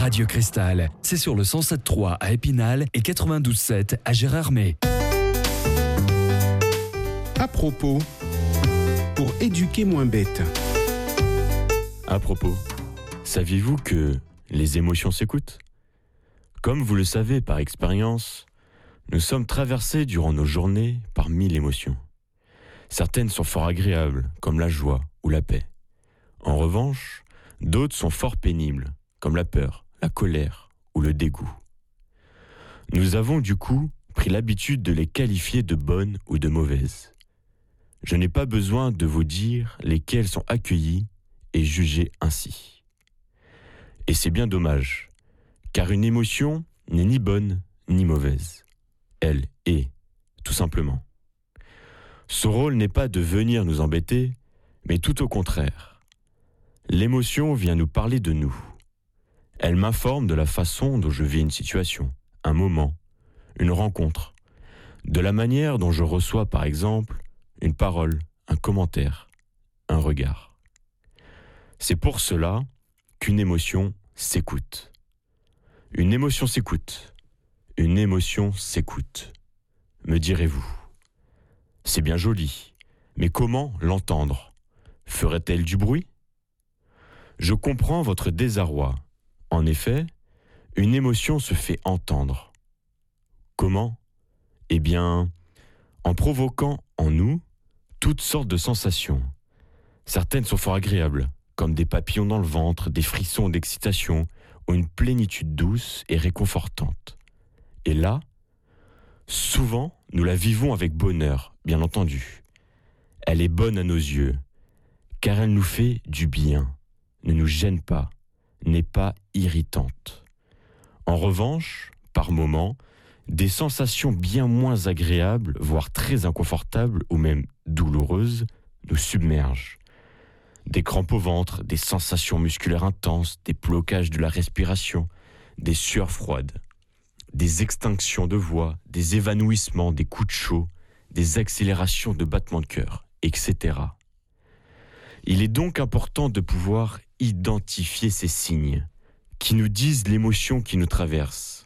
Radio Cristal, c'est sur le 107.3 à Épinal et 92.7 à Gérardmer. À propos, pour éduquer moins bête. À propos, saviez-vous que les émotions s'écoutent ? Comme vous le savez par expérience, nous sommes traversés durant nos journées par 1000 émotions. Certaines sont fort agréables, comme la joie ou la paix. En revanche, d'autres sont fort pénibles, comme la peur, la colère ou le dégoût. Nous avons du coup pris l'habitude de les qualifier de bonnes ou de mauvaises. Je n'ai pas besoin de vous dire lesquelles sont accueillies et jugées ainsi. Et c'est bien dommage, car une émotion n'est ni bonne ni mauvaise. Elle est, tout simplement. Son rôle n'est pas de venir nous embêter, mais tout au contraire. L'émotion vient nous parler de nous. Elle m'informe de la façon dont je vis une situation, un moment, une rencontre, de la manière dont je reçois par exemple une parole, un commentaire, un regard. C'est pour cela qu'une émotion s'écoute. Une émotion s'écoute. Une émotion s'écoute. Me direz-vous. C'est bien joli, mais comment l'entendre ? Ferait-elle du bruit ? Je comprends votre désarroi. En effet, une émotion se fait entendre. Comment ? Eh bien, en provoquant en nous toutes sortes de sensations. Certaines sont fort agréables, comme des papillons dans le ventre, des frissons d'excitation ou une plénitude douce et réconfortante. Et là, souvent, nous la vivons avec bonheur, bien entendu. Elle est bonne à nos yeux, car elle nous fait du bien, ne nous gêne pas, n'est pas irritante. En revanche, par moments, des sensations bien moins agréables, voire très inconfortables ou même douloureuses, nous submergent. Des crampes au ventre, des sensations musculaires intenses, des blocages de la respiration, des sueurs froides, des extinctions de voix, des évanouissements, des coups de chaud, des accélérations de battements de cœur, etc. Il est donc important de pouvoir identifier ces signes qui nous disent l'émotion qui nous traverse.